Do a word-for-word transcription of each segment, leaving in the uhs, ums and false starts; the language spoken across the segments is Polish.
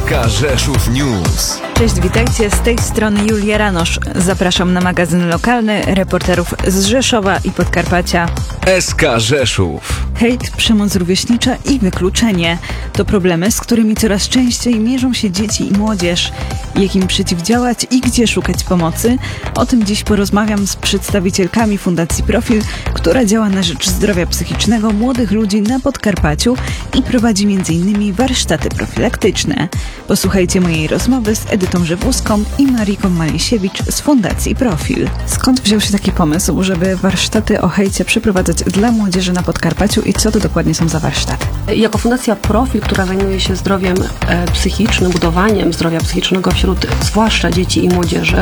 S K Rzeszów News. Cześć, witajcie, z tej strony Julia Ranosz. Zapraszam na magazyn lokalny reporterów z Rzeszowa i Podkarpacia. S K Rzeszów. Hejt, przemoc rówieśnicza i wykluczenie to problemy, z którymi coraz częściej mierzą się dzieci i młodzież. Jak im przeciwdziałać i gdzie szukać pomocy? O tym dziś porozmawiam z przedstawicielkami Fundacji Profil, która działa na rzecz zdrowia psychicznego młodych ludzi na Podkarpaciu i prowadzi między innymi warsztaty profilaktyczne. Posłuchajcie mojej rozmowy z Edytą Żywuską i Mariką Malisiewicz z Fundacji Profil. Skąd wziął się taki pomysł, żeby warsztaty o hejcie przeprowadzać dla młodzieży na Podkarpaciu i co to dokładnie są za warsztaty? Jako Fundacja Profil, która zajmuje się zdrowiem e, psychicznym, budowaniem zdrowia psychicznego wśród zwłaszcza dzieci i młodzieży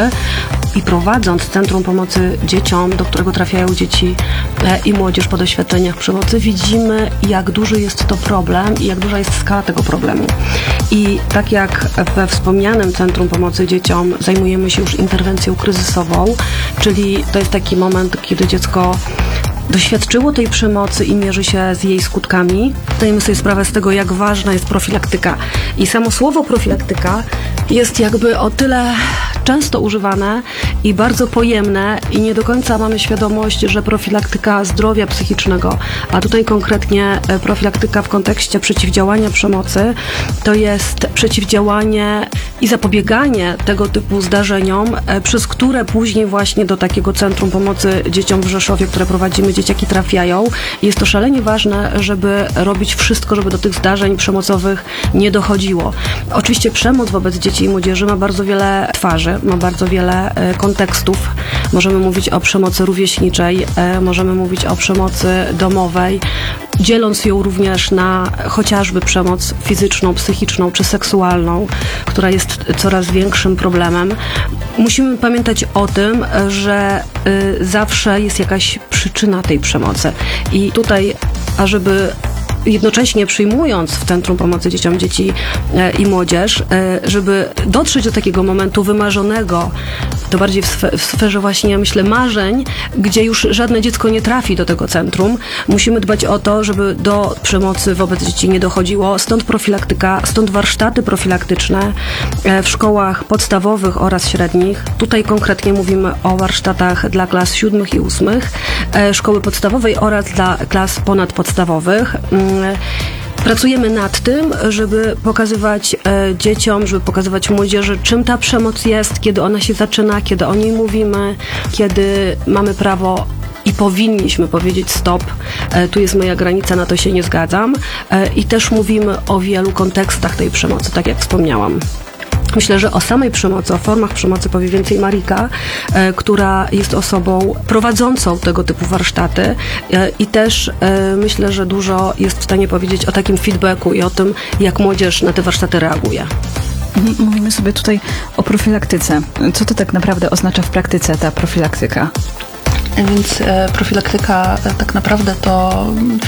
i prowadząc Centrum Pomocy Dzieciom, do którego trafiają dzieci e, i młodzież po doświadczeniach przemocy, widzimy, jak duży jest to problem i jak duża jest skala tego problemu. I tak jak we wspomnianym Centrum Pomocy Dzieciom zajmujemy się już interwencją kryzysową, czyli to jest taki moment, kiedy dziecko doświadczyło tej przemocy i mierzy się z jej skutkami. Zdajemy sobie sprawę z tego, jak ważna jest profilaktyka. I samo słowo profilaktyka jest jakby o tyle często używane i bardzo pojemne i nie do końca mamy świadomość, że profilaktyka zdrowia psychicznego, a tutaj konkretnie profilaktyka w kontekście przeciwdziałania przemocy, to jest przeciwdziałanie i zapobieganie tego typu zdarzeniom, przez które później właśnie do takiego Centrum Pomocy Dzieciom w Rzeszowie, które prowadzimy, dzieciaki trafiają. Jest to szalenie ważne, żeby robić wszystko, żeby do tych zdarzeń przemocowych nie dochodziło. Oczywiście przemoc wobec dzieci i młodzieży ma bardzo wiele twarzy, ma bardzo wiele e, kontekstów. Możemy mówić o przemocy rówieśniczej, e, możemy mówić o przemocy domowej, dzieląc ją również na chociażby przemoc fizyczną, psychiczną czy seksualną, która jest coraz większym problemem. Musimy pamiętać o tym, że y, zawsze jest jakaś przyczyna tej przemocy. I tutaj, ażeby jednocześnie przyjmując w Centrum Pomocy Dzieciom dzieci e, i młodzież, e, żeby dotrzeć do takiego momentu wymarzonego, to bardziej w, sfe, w sferze właśnie, myślę, marzeń, gdzie już żadne dziecko nie trafi do tego centrum. Musimy dbać o to, żeby do przemocy wobec dzieci nie dochodziło. Stąd profilaktyka, stąd warsztaty profilaktyczne e, w szkołach podstawowych oraz średnich. Tutaj konkretnie mówimy o warsztatach dla klas siódmych i ósmych, e, szkoły podstawowej oraz dla klas ponadpodstawowych. Pracujemy nad tym, żeby pokazywać e, dzieciom, żeby pokazywać młodzieży, czym ta przemoc jest, kiedy ona się zaczyna, kiedy o niej mówimy, kiedy mamy prawo i powinniśmy powiedzieć stop, e, tu jest moja granica, na to się nie zgadzam. E, I też mówimy o wielu kontekstach tej przemocy, tak jak wspomniałam. Myślę, że o samej przemocy, o formach przemocy powie więcej Marika, e, która jest osobą prowadzącą tego typu warsztaty e, i też e, myślę, że dużo jest w stanie powiedzieć o takim feedbacku i o tym, jak młodzież na te warsztaty reaguje. Mówimy sobie tutaj o profilaktyce. Co to tak naprawdę oznacza w praktyce ta profilaktyka? Więc e, profilaktyka e, tak naprawdę to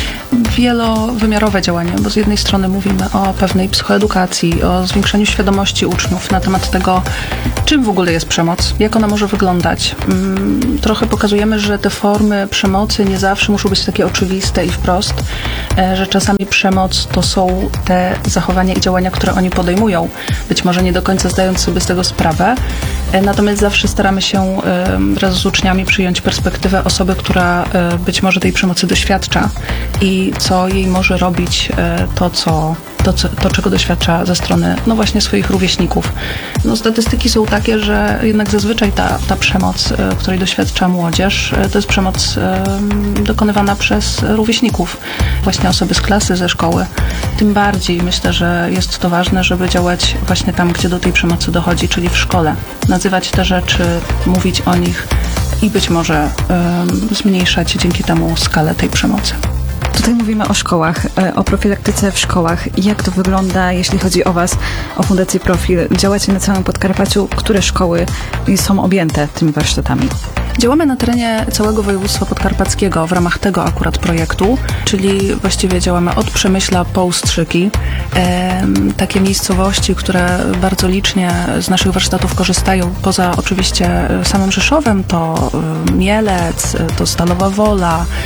wielowymiarowe działanie, bo z jednej strony mówimy o pewnej psychoedukacji, o zwiększeniu świadomości uczniów na temat tego, czym w ogóle jest przemoc, jak ona może wyglądać. Mm, trochę pokazujemy, że te formy przemocy nie zawsze muszą być takie oczywiste i wprost, e, że czasami przemoc to są te zachowania i działania, które oni podejmują, być może nie do końca zdając sobie z tego sprawę, e, natomiast zawsze staramy się e, wraz z uczniami przyjąć perspektywę osoby, która e, być może tej przemocy doświadcza i co jej może robić e, to, co, to, co, to, czego doświadcza ze strony, no właśnie, swoich rówieśników. No, statystyki są takie, że jednak zazwyczaj ta, ta przemoc, e, której doświadcza młodzież, e, to jest przemoc e, dokonywana przez rówieśników, właśnie osoby z klasy, ze szkoły. Tym bardziej myślę, że jest to ważne, żeby działać właśnie tam, gdzie do tej przemocy dochodzi, czyli w szkole. Nazywać te rzeczy, mówić o nich i być może y, zmniejszać dzięki temu skalę tej przemocy. Tutaj mówimy o szkołach, o profilaktyce w szkołach. Jak to wygląda, jeśli chodzi o Was, o Fundację Profil? Działacie na całym Podkarpaciu. Które szkoły są objęte tymi warsztatami? Działamy na terenie całego województwa podkarpackiego w ramach tego akurat projektu, czyli właściwie działamy od Przemyśla po Ustrzyki. E, takie miejscowości, które bardzo licznie z naszych warsztatów korzystają, poza oczywiście samym Rzeszowem, to Mielec, to Stalowa Wola, to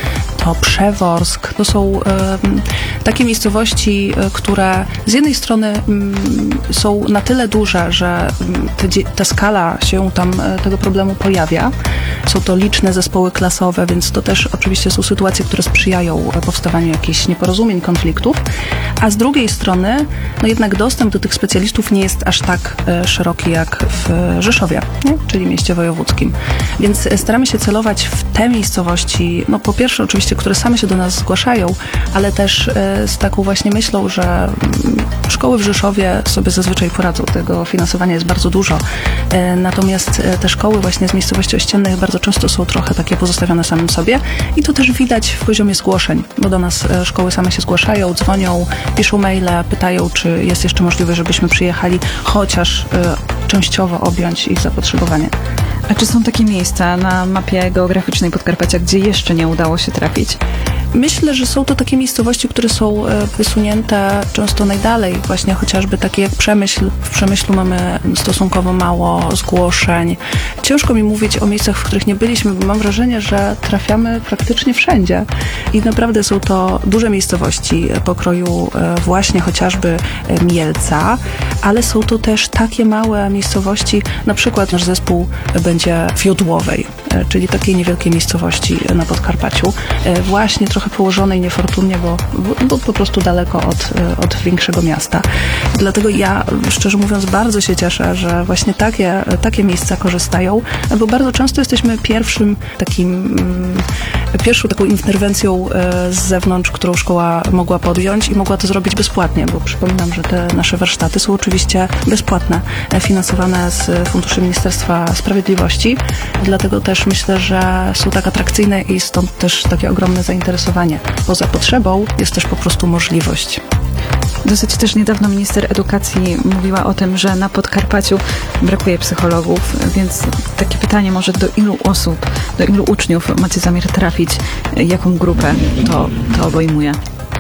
to Przeworsk. To są e, takie miejscowości, e, które z jednej strony m, są na tyle duże, że te, ta skala się tam e, tego problemu pojawia. Są to liczne zespoły klasowe, więc to też oczywiście są sytuacje, które sprzyjają powstawaniu jakichś nieporozumień, konfliktów. A z drugiej strony, no jednak dostęp do tych specjalistów nie jest aż tak e, szeroki jak w Rzeszowie, nie? Czyli mieście wojewódzkim. Więc staramy się celować w te miejscowości, no po pierwsze oczywiście, które same się do nas zgłaszają, ale też e, z taką właśnie myślą, że mm, szkoły w Rzeszowie sobie zazwyczaj poradzą. Tego finansowania jest bardzo dużo. E, natomiast e, te szkoły właśnie z miejscowości ościennych bardzo często są trochę takie pozostawione samym sobie i to też widać w poziomie zgłoszeń, bo do nas e, szkoły same się zgłaszają, dzwonią, piszą maile, pytają, czy jest jeszcze możliwe, żebyśmy przyjechali chociaż e, częściowo objąć ich zapotrzebowanie. A czy są takie miejsca na mapie geograficznej Podkarpacia, gdzie jeszcze nie udało się trafić? Myślę, że są to takie miejscowości, które są wysunięte często najdalej, właśnie chociażby takie jak Przemyśl. W Przemyślu mamy stosunkowo mało zgłoszeń. Ciężko mi mówić o miejscach, w których nie byliśmy, bo mam wrażenie, że trafiamy praktycznie wszędzie. I naprawdę są to duże miejscowości pokroju właśnie chociażby Mielca, ale są to też takie małe miejscowości, na przykład nasz zespół będzie w Jodłowej, czyli takiej niewielkiej miejscowości na Podkarpaciu, właśnie trochę położonej niefortunnie, bo, bo po prostu daleko od, od większego miasta. Dlatego ja, szczerze mówiąc, bardzo się cieszę, że właśnie takie, takie miejsca korzystają, bo bardzo często jesteśmy pierwszym takim, pierwszą taką interwencją z zewnątrz, którą szkoła mogła podjąć i mogła to zrobić bezpłatnie, bo przypominam, że te nasze warsztaty są oczywiście bezpłatne, finansowane z funduszy Ministerstwa Sprawiedliwości. Dlatego też myślę, że są tak atrakcyjne i stąd też takie ogromne zainteresowanie. Poza potrzebą jest też po prostu możliwość. Dosyć też niedawno minister edukacji mówiła o tym, że na Podkarpaciu brakuje psychologów, więc takie pytanie może do ilu osób, do ilu uczniów macie zamiar trafić, jaką grupę to, to obejmuje?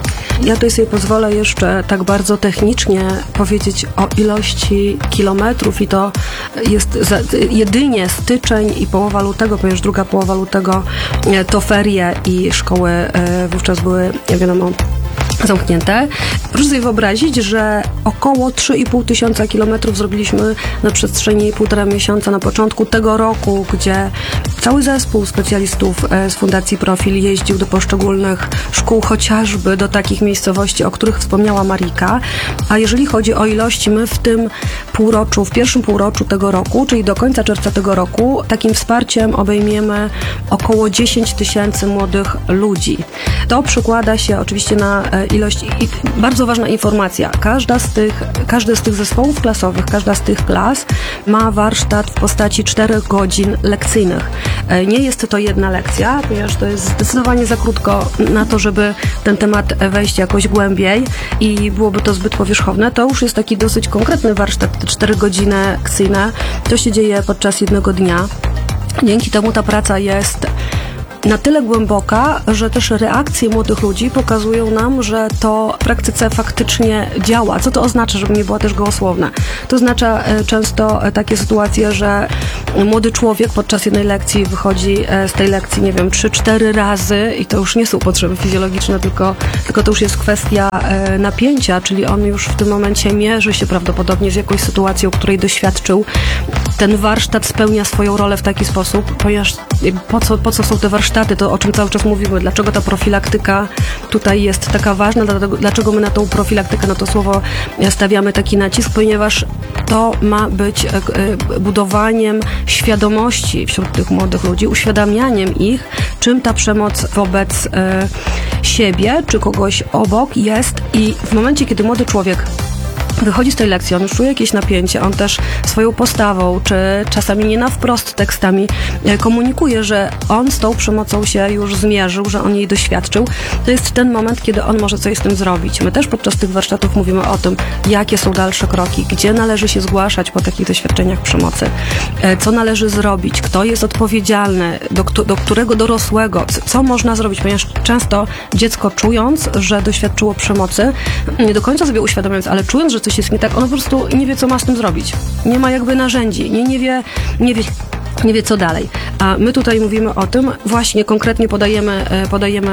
Ja tutaj sobie pozwolę jeszcze tak bardzo technicznie powiedzieć o ilości kilometrów i to jest za, jedynie styczeń i połowa lutego, ponieważ druga połowa lutego to ferie i szkoły wówczas były, jak wiadomo, zamknięte. Proszę sobie wyobrazić, że około trzy i pół tysiąca kilometrów zrobiliśmy na przestrzeni półtora miesiąca na początku tego roku, gdzie cały zespół specjalistów z Fundacji Profil jeździł do poszczególnych szkół, chociażby do takich miejscowości, o których wspomniała Marika. A jeżeli chodzi o ilości, my w tym półroczu, w pierwszym półroczu tego roku, czyli do końca czerwca tego roku, takim wsparciem obejmiemy około dziesięć tysięcy młodych ludzi. To przekłada się oczywiście na ilość. I bardzo ważna informacja. Każda z tych, każdy z tych zespołów klasowych, każda z tych klas ma warsztat w postaci czterech godzin lekcyjnych. Nie jest to jedna lekcja, ponieważ to jest zdecydowanie za krótko na to, żeby ten temat wejść jakoś głębiej i byłoby to zbyt powierzchowne. To już jest taki dosyć konkretny warsztat, te cztery godziny lekcyjne. To się dzieje podczas jednego dnia. Dzięki temu ta praca jest na tyle głęboka, że też reakcje młodych ludzi pokazują nam, że to w praktyce faktycznie działa. Co to oznacza, żeby nie była też gołosłowna? To oznacza często takie sytuacje, że młody człowiek podczas jednej lekcji wychodzi z tej lekcji, nie wiem, trzy, cztery razy i to już nie są potrzeby fizjologiczne, tylko, tylko to już jest kwestia napięcia, czyli on już w tym momencie mierzy się prawdopodobnie z jakąś sytuacją, której doświadczył. Ten warsztat spełnia swoją rolę w taki sposób, ponieważ po co, po co są te warsztaty, to o czym cały czas mówimy, dlaczego ta profilaktyka tutaj jest taka ważna, dlatego, dlaczego my na tą profilaktykę, na to słowo stawiamy taki nacisk, ponieważ to ma być budowaniem świadomości wśród tych młodych ludzi, uświadamianiem ich, czym ta przemoc wobec siebie czy kogoś obok jest i w momencie, kiedy młody człowiek wychodzi z tej lekcji, on już czuje jakieś napięcie, on też swoją postawą, czy czasami nie na wprost tekstami komunikuje, że on z tą przemocą się już zmierzył, że on jej doświadczył. To jest ten moment, kiedy on może coś z tym zrobić. My też podczas tych warsztatów mówimy o tym, jakie są dalsze kroki, gdzie należy się zgłaszać po takich doświadczeniach przemocy, co należy zrobić, kto jest odpowiedzialny, do, do którego dorosłego, co można zrobić, ponieważ często dziecko czując, że doświadczyło przemocy, nie do końca sobie uświadamiając, ale czując, że coś jest nie tak, ono po prostu nie wie, co ma z tym zrobić. Nie ma jakby narzędzi, nie, nie wie, nie wie nie wie co dalej. A my tutaj mówimy o tym, właśnie konkretnie podajemy, podajemy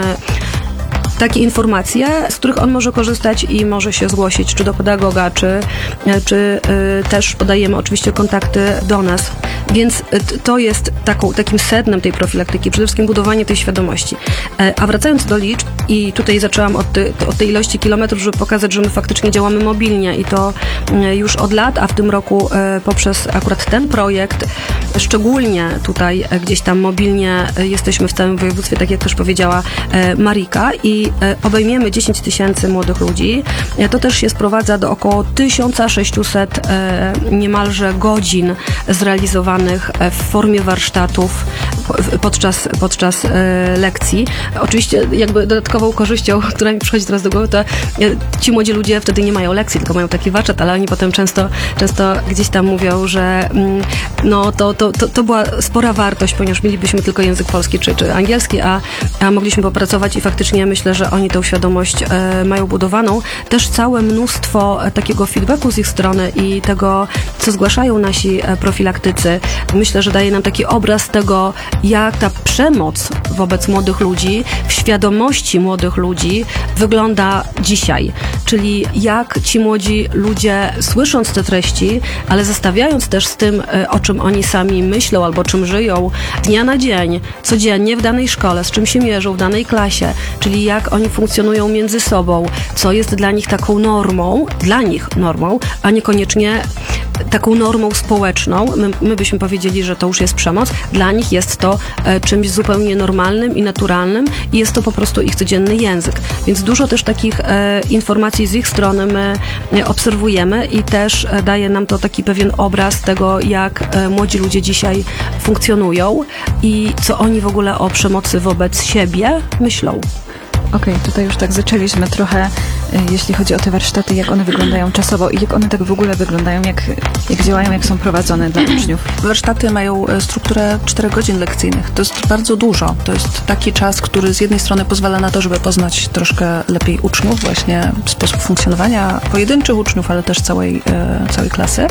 takie informacje, z których on może korzystać i może się zgłosić czy do pedagoga, czy, czy y, też podajemy oczywiście kontakty do nas. Więc y, to jest taką, takim sednem tej profilaktyki, przede wszystkim budowanie tej świadomości. E, a wracając do liczb, i tutaj zaczęłam od, ty, od tej ilości kilometrów, żeby pokazać, że my faktycznie działamy mobilnie i to y, już od lat, a w tym roku y, poprzez akurat ten projekt, szczególnie tutaj y, gdzieś tam mobilnie y, jesteśmy w całym województwie, tak jak też powiedziała y, Marika, i obejmiemy dziesięć tysięcy młodych ludzi. To też się sprowadza do około tysiąc sześćset e, niemalże godzin zrealizowanych w formie warsztatów podczas, podczas e, lekcji. Oczywiście jakby dodatkową korzyścią, która mi przychodzi teraz do głowy, to e, ci młodzi ludzie wtedy nie mają lekcji, tylko mają taki warsztat, ale oni potem często, często gdzieś tam mówią, że mm, no to, to, to, to była spora wartość, ponieważ mielibyśmy tylko język polski czy, czy angielski, a, a mogliśmy popracować i faktycznie myślę, że oni tą świadomość e, mają budowaną. Też całe mnóstwo e, takiego feedbacku z ich strony i tego, co zgłaszają nasi e, profilaktycy, myślę, że daje nam taki obraz tego, jak ta przemoc wobec młodych ludzi, w świadomości młodych ludzi wygląda dzisiaj. Czyli jak ci młodzi ludzie, słysząc te treści, ale zestawiając też z tym, e, o czym oni sami myślą albo czym żyją dnia na dzień, codziennie w danej szkole, z czym się mierzą w danej klasie, czyli jak oni funkcjonują między sobą, co jest dla nich taką normą, dla nich normą, a niekoniecznie taką normą społeczną. My, my byśmy powiedzieli, że to już jest przemoc. Dla nich jest to e, czymś zupełnie normalnym i naturalnym i jest to po prostu ich codzienny język. Więc dużo też takich e, informacji z ich strony my e, obserwujemy i też e, daje nam to taki pewien obraz tego, jak e, młodzi ludzie dzisiaj funkcjonują i co oni w ogóle o przemocy wobec siebie myślą. Okej, okay, tutaj już tak zaczęliśmy trochę, jeśli chodzi o te warsztaty, jak one wyglądają czasowo i jak one tak w ogóle wyglądają, jak, jak działają, jak są prowadzone dla uczniów. Warsztaty mają strukturę czterech godzin lekcyjnych. To jest bardzo dużo. To jest taki czas, który z jednej strony pozwala na to, żeby poznać troszkę lepiej uczniów, właśnie sposób funkcjonowania pojedynczych uczniów, ale też całej, całej klasy.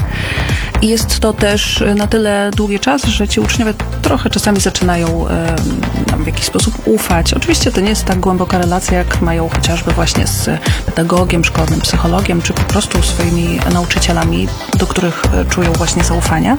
I jest to też na tyle długi czas, że ci uczniowie trochę czasami zaczynają nam w jakiś sposób ufać. Oczywiście to nie jest tak głęboka relacja, jak mają chociażby właśnie z pedagogiem szkolnym, psychologiem, czy po prostu swoimi nauczycielami, do których czują właśnie zaufanie.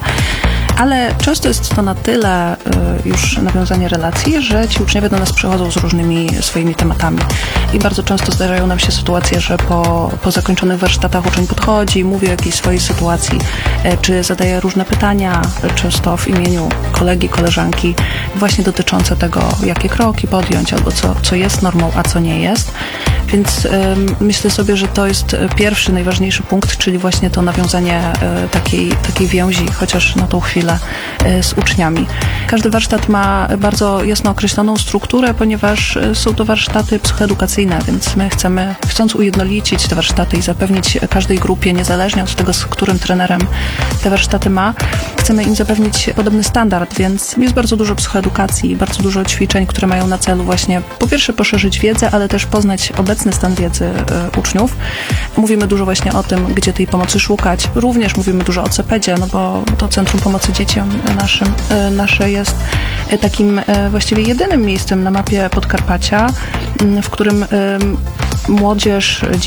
Ale często jest to na tyle już nawiązanie relacji, że ci uczniowie do nas przychodzą z różnymi swoimi tematami. I bardzo często zdarzają nam się sytuacje, że po, po zakończonych warsztatach uczeń podchodzi, mówi o jakiejś swojej sytuacji, czy zadaje różne pytania, często w imieniu kolegi, koleżanki, właśnie dotyczące tego, jakie kroki podjąć, albo co, co jest normą, a co nie jest. Więc y, myślę sobie, że to jest pierwszy, najważniejszy punkt, czyli właśnie to nawiązanie y, takiej, takiej więzi, chociaż na tą chwilę, y, z uczniami. Każdy warsztat ma bardzo jasno określoną strukturę, ponieważ y, są to warsztaty psychoedukacyjne, więc my chcemy, chcąc ujednolicić te warsztaty i zapewnić każdej grupie, niezależnie od tego, z którym trenerem te warsztaty ma, chcemy im zapewnić podobny standard, więc jest bardzo dużo psychoedukacji, bardzo dużo ćwiczeń, które mają na celu właśnie po pierwsze poszerzyć wiedzę, ale też poznać obecny stan wiedzy y, uczniów. Mówimy dużo właśnie o tym, gdzie tej pomocy szukać. Również mówimy dużo o cepedzie, no bo to Centrum Pomocy Dzieciom naszym, y, nasze jest y, takim y, właściwie jedynym miejscem na mapie Podkarpacia, y, w którym y, młodzież,